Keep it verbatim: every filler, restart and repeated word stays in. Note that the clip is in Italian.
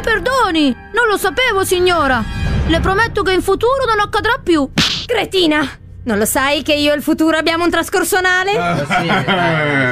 perdoni, non lo sapevo, signora. Le prometto che in futuro non accadrà più. Cretina! Non lo sai che io e il futuro abbiamo un trascorso anale? Eh, sì, eh.